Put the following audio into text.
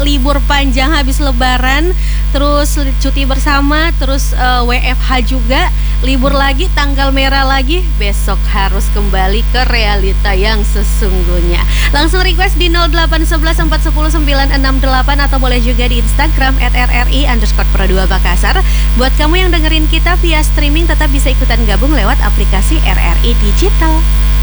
libur panjang habis lebaran, terus cuti bersama, terus WFH juga, libur lagi, tanggal merah lagi, besok harus kembali ke realita yang sesungguhnya. Langsung request di 0811 410 968 atau boleh juga di Instagram @rri_pro2 Makassar. Buat kamu yang dengerin kita via streaming tetap bisa ikutan gabung lewat aplikasi RRI Digital.